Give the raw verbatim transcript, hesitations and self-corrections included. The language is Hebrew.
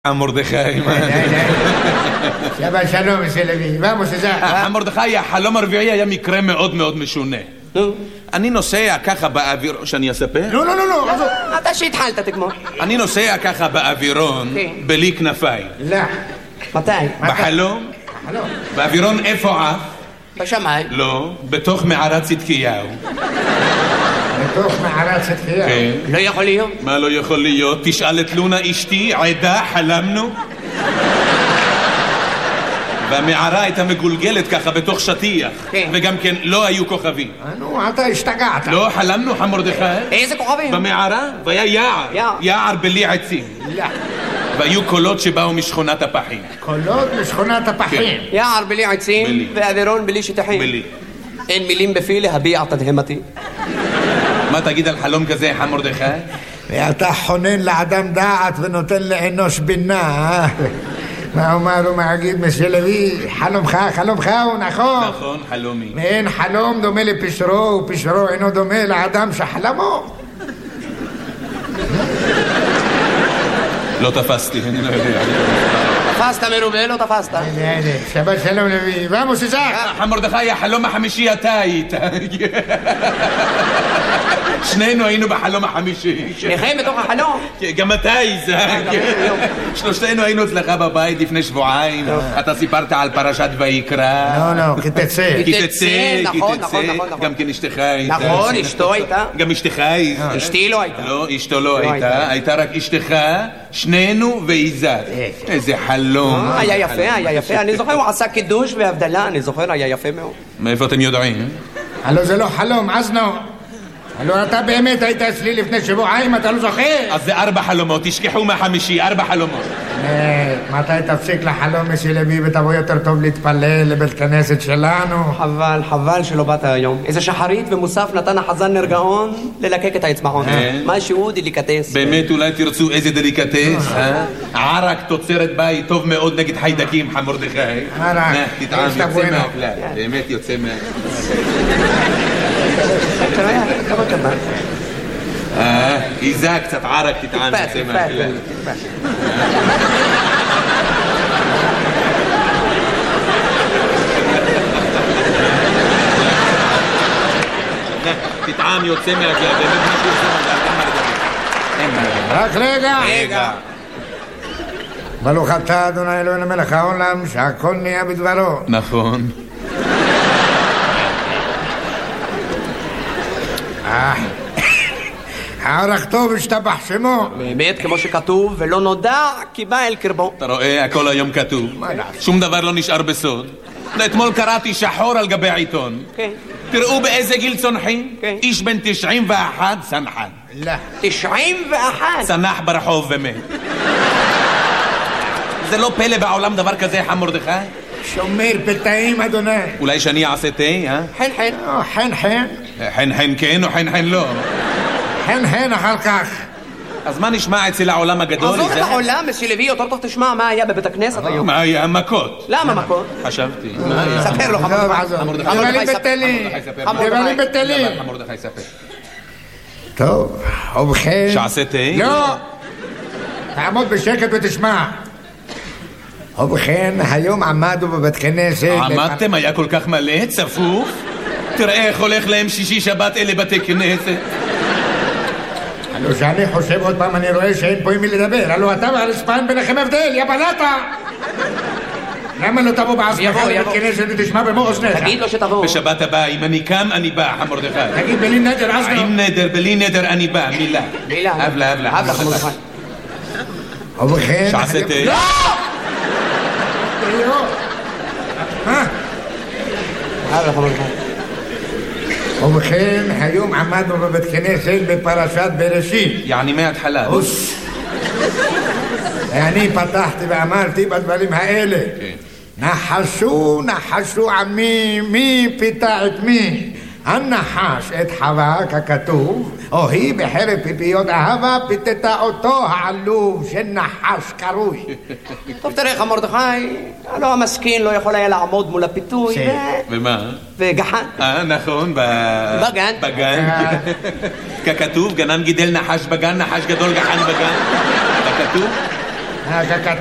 מרדכי, שבת שלום מסלבי, vamos allá. מרדכי, החלום הרביעי היה מקרה מאוד מאוד משונה. אני נוסע ככה באוויר... שאני אספר? לא, לא, לא, לא. אתה שהתחלת תגמור. אני נוסע ככה באווירון בלי כנפיים. לא. מתי? בחלום? באווירון איפה עף? בשמיים. לא, בתוך מערת צדקיהו. בתוך מערת צדקיהו? כן. לא יכול להיות. מה לא יכול להיות? תשאל את לונה אשתי, עדה, חלמנו. והמערה הייתה מגולגלת ככה בתוך שטיח. כן. וגם כן לא היו כוכבים. נו, אתה השתגעת. לא, חלמנו מרדכי. איזה כוכבים? במערה, והיה יער. יער. יער בלי עצים. לא. והיו קולות שבאו משכונת הפחים. קולות משכונת הפחים. יער בלי עצים בלי. ואווירון בלי שטחים. בלי. אין מילים בפי להביע תדהמתי. מה תגיד על חלום כזה, מרדכי? ואתה חונן לאדם דעת ונותן לאנוש בינה. מה אומר ומגיד מסלבי? חלומך, חלומך הוא נכון. נכון, חלומי. ואין חלום דומה לפשרו, ופשרו אינו דומה לאדם שחלמו. לא תפסתי, אני לא יודע. תפסת מרובה, לא תפסת. שבת שלום לוי, vamos allá. מרדכי, החלום החמישי אתה היית. שנינו היינו בחלום החמישי. שניכם בתוך החלום? גם אתה היית. שלושתנו היינו אצלך בבית לפני שבועיים. אתה סיפרת על פרשת ויקרא. לא, לא, כי תצא. כי תצא, כי נכון, תצא. נכון, נכון. גם כן אשתך הייתה. נכון, אשתו הייתה. גם אשתך הייתה. אשתי לא הייתה. לא, אשתו לא הייתה. הייתה רק אשתך, שנינו ואיזת. איזה חלום. היה יפה, היה יפה. אני זוכר, הוא עשה קידוש והבדלה. אני זוכר, היה יפה מאוד. מאיפה אתם יודעים? הלו זה לא חלום, אזנו. הלו אתה באמת היית אצלי לפני שבועיים, אתה לא זוכר? אז זה ארבע חלומות, תשכחו מהחמישי, ארבע חלומות. מתי תפסיק לחלום מסלבי ותבוא יותר טוב להתפלל לבית כנסת שלנו? חבל, חבל שלא באת היום. איזה שחרית ומוסף נתן החזן נרגעון ללקק את האצבעות. משהו דליקטס. באמת אולי תרצו איזה דליקטס, אה? ערק תוצרת בית טוב מאוד נגד חיידקים, מרדכי. ערק. תטעם, יוצא מהכלל. באמת יוצא מהכלל. אה, איזה קצת ערק תטעם, יוצא מהכלל. תטעם יוצא מהכלל, באמת משהו יוצא מהכלל. רק רגע. רגע. ברוך אתה אדוני אלוהינו מלך העולם שהכל נהיה בדברו. נכון. הערך טוב השתבח שמו. באמת כמו שכתוב, ולא נודע כי בא אל קרבו. אתה רואה, הכל היום כתוב. שום דבר לא נשאר בסוד. אתמול קראתי שחור על גבי העיתון. כן. תראו באיזה גיל צונחים. כן. איש בן תשעים ואחת צנחן. לא. תשעים ואחת. צנח ברחוב ומת. זה לא פלא בעולם דבר כזה, מרדכי? שומר פתאים אדוני. אולי שאני אעשה תה, אה? חן חן. חן חן. חן חן כן או חן חן לא? חן חן אחר כך. אז מה נשמע אצל העולם הגדול? עזוב את העולם, מסלבי, יותר טוב תשמע מה היה בבית הכנסת היום. מה היה? מכות. למה מכות? חשבתי. ספר לו חמור. דברים בטלים. דברים בטלים. מרדכי ספר. טוב, ובכן. שעשה תה? לא. תעמוד בשקט ותשמע. ובכן, היום עמדו בבית כנסת. עמדתם? היה כל כך מלא? צפוף? תראה איך הולך להם שישי שבת אלה בתי כנסת. הלו שאני חושב עוד פעם, אני רואה שאין פה עם מי לדבר. הלו אתה והרספן ביניכם הבדל, יא בלטה! למה לא תבוא בעצמך לבית כנסת ותשמע במו אוזניך? תגיד לו שתבוא. בשבת הבאה, אם אני קם, אני בא, מרדכי. תגיד בלי נדר, אז לא. עם נדר, בלי נדר, אני בא, מילה. מילה. אבלה, אבלה. אבלה, חמודך. ובכן... שעשה תה? לא! מה? אבלה, חמודך. ובכן, היום עמדנו בבית כנסת בפרשת בראשית. יעני מההתחלה. אוס. אני פתחתי ואמרתי בדברים האלה. נחשו, נחשו עמי, מי פיתה את מי? הנחש את חווה ככתוב, או היא בחרב פיפיות אהבה פיתתה אותו העלוב של נחש קרוי. טוב תראה מרדכי, הלא המסכין לא יכול היה לעמוד מול הפיתוי. ומה? וגחן. אה נכון, בגן. בגן. ככתוב, גנן גידל נחש בגן, נחש גדול גחן בגן. ככתוב? ככתוב.